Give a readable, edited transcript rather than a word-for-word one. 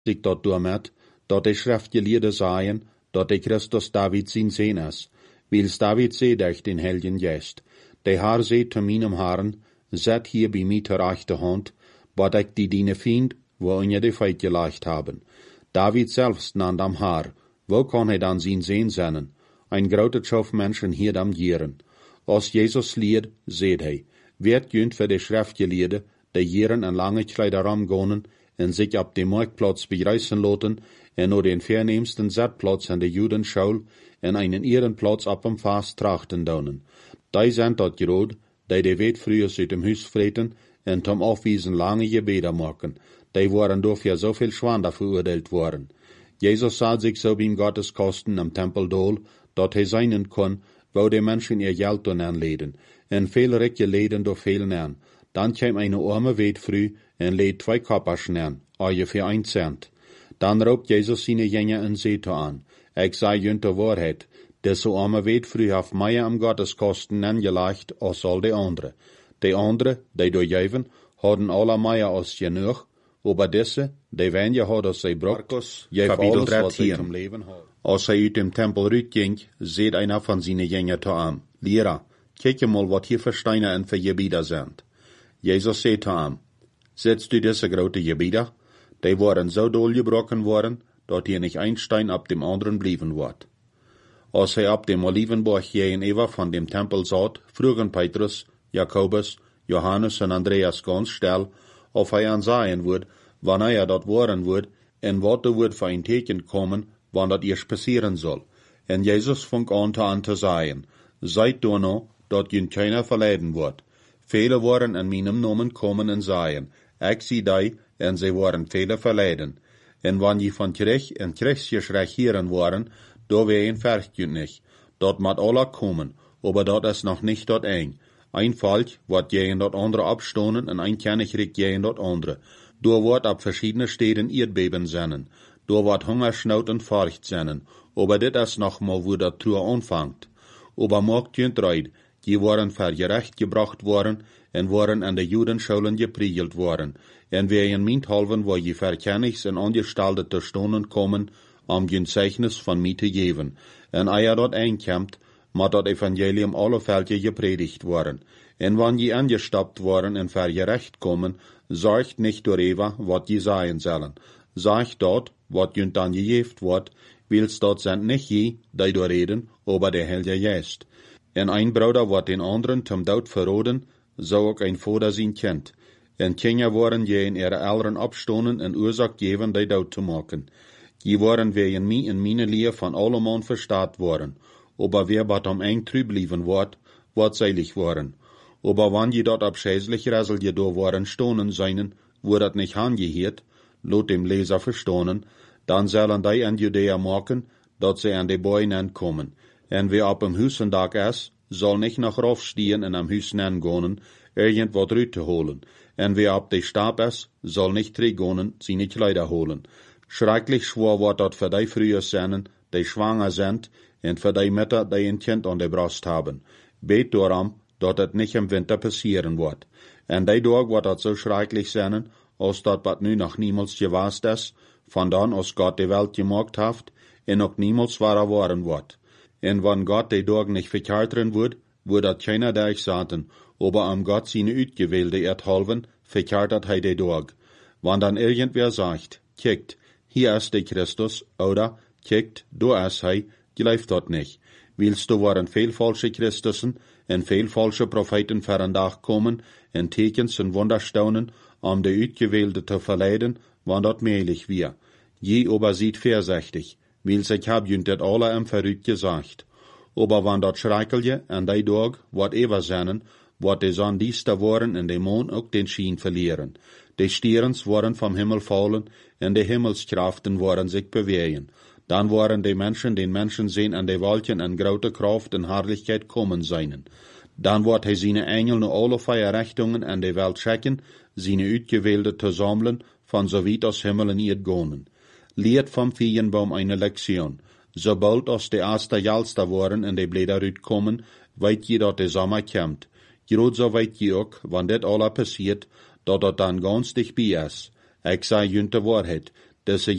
sich dort doormet, dat de schriftgeleerden zeien, dat de Christus David zijn zoon is. Wils David zei durch den Heiligen Geist, de Herr zei te meinem Herrn, zet hier bij mij ter rechte hand, wat ik die dine Fiend, wo je de Feit geleicht haben. David selbst nannt am Herr, wo kann hij dan zijn zoon zijn? Ein groter Schof Menschen hier am Jeren. Als Jezus leert, zei hij, werd junt voor de schriftgeleerden, de Jeren en lange Kleider ramgonen, en zich op de Marktplatz begreizen laten, en nur den verneemsten Zetplatz in de Judenschaul, en einen Ehrenplatz op dem Fast trachten donen. Die sind dat groot, die de weet früher uit dem Huis vreten, en tom afwiesen lange Gebete maken. Die waren dafür so viel Schwander verurteilt worden. Jesus sah sich so beim Gotteskosten am Tempeldol, dat hij seinen kon, wo de Menschen ihr Geld doen anleden, en veel rijke leden door veel aan. Dan kwam eine arme weet früh en leed 2 kopperschen aan, ongeveer 1 cent. Dan roept Jezus zijn Jünger en zei aan, ik zei junt de waarheid, deze arme weet früh heeft meer am Gotteskosten aangelegd als al de andere. De andere, die doorgeven, hadden alle meer als genoeg, aber deze, die wenige hadden zij brokt, geef alles wat zij zum Leben had. Als hij uit dem Tempel uitging, zei einer van zijn Jünger te aan, Lehrer, kijk mal wat hier für Steine en für Gebieder sind. Jesus zei te aan, setzt du diese grote Gebieder? Die waren so doll gebrochen worden, dat hier nicht ein Stein ab dem anderen blieben wird. Als hij op dem Olivenberg gegenüber von dem Tempel zat, vroegen Petrus, Jakobus, Johannes en Andreas ganz still, of hij aanzien wordt, wanneer dat worden wordt, en wat er wordt voor een teken komen, wanneer dat eerst passieren zal. En Jezus fing aan te zeggen, seid door nou, dat je keiner verleiden wordt. Vele worden in meinem Namen komen en zeggen, ik zie die, en zij worden vele verleiden. En wanneer je van Krieg en Kriegsgeschrei hören worden, da wehen vergt nicht. Dort mat alle kommen, aber dat is noch nicht dat eng. Ein Volk wordt gegen dat andere abstonen en ein Königreich gegen dat andere. Da wordt ab verschiedene Städten Erdbeben sennen. Da wordt Hungersnood en Furcht sennen. Aber dit is noch mal, wo dat Tour anfangt. Aber maakt junt reid, die waren vergerecht gebracht worden en waren an de Judenschulen gepriegelt worden. En wer in Minthalven, wo je verkennigs en Angestellte te stonen kommen, om je Zeichnis van mij te geven. En eier dat einkämmt, moet dat Evangelium alle Völker gepredigt worden. En wanneer je angestappt worden en vergerecht kommen, zorgt nicht darüber, wat je sagen sollen. Sagt dort, wat je dan gegeven wordt, wils dat sind nicht je, die door reden, aber der Heilige Geist. En ein Bruder wordt den anderen zum Dood verroden, so ook ein Vater zijn kind. En Kinder worden je in ihre Eltern abstonen en oorzaak geven die dood te maken. Je worden wegen mij en meine Leer van allemaan verstaat worden. Aber wer bat am eng trüb blieben wordt seilig worden. Aber wann je dat abscheißlich Ressel je do worden stonen seinen, wo dat nicht angeheert, lot dem Leser verstonen, dann sollen die an Judäa maken, dat sie an de Beinen kommen. En wer op dem Husendag is, soll nicht nach raufstehen en am Husen angonen, irgend wat rüt te holen. En wer op de Stab is, soll nicht trigonen, seine Kleider holen. Schrecklich schwor wordt dat für die früher seinen, die schwanger sind, en für die Mütter, die ein Kind an der Brust haben. Bet darum, dat het nicht im Winter passieren wird. En die Tag wordt dat so schrecklich sein, als dat wat nu noch niemals gewast is, von dann als Gott die Welt gemacht hat, en ook niemals wahrer worden wird. En wann Gott die Tag nicht verkehrt wird, wird dat keiner der ich saten, aber am Gott seine Utgewählte erhalten, verkehrt hij die Tag. Wann dann irgendwer sagt, kijkt, hier ist der Christus, oder, kijkt, da ist hij, gleift dat nicht. Willst du waren veel falsche Christussen en veel falsche Propheten verandach kommen en Tekens en Wunderstaunen, um de Utgewählte te verleiden, wann dat möglich wir. Je aber sieht vorsichtig, wils ich hab junt dat alle am Verrückt gesagt. Aber wann dat schreikelje an die Tag, wat ever sennen, wat de Sonn diester worden en de Mond ook den Schien verlieren. De Sterns worden vom Himmel fallen en de Himmelskraften worden sich bewegen. Dann waren die Menschen den Menschen sehen an de Wolken en grote Kraft en Herrlichkeit kommen seinen. Dann wird hij seine Engel nur alle vier Richtungen an de Welt schicken, seine Utgewählte zu sammeln, von so weit aus Himmel in ihr gehen. Lehrt vom Feigenbaum eine Lektion. Sobald aus de erste Jalster waren en de Blätter uitkommen, weet je dat de Sommer kommt. Groot so weet je ook, wann dit alle passiert, dat dan ganz dicht bij is. Ik zei junt de waarheid, dat ze